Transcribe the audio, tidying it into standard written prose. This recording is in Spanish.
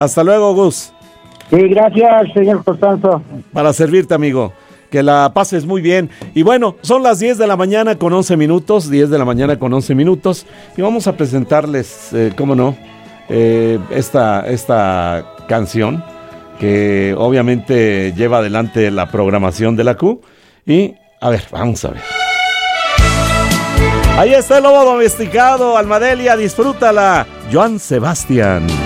Hasta luego, Gus. Sí, gracias, señor Constanzo. Para servirte, amigo. Que la pases muy bien. Y bueno, son las 10 de la mañana con 11 minutos. 10 de la mañana con 11 minutos. Y vamos a presentarles, cómo no, esta canción que obviamente lleva adelante la programación de la Q. Y, a ver, vamos a ver. Ahí está el lobo domesticado, Almadelia, disfrútala. Joan Sebastián.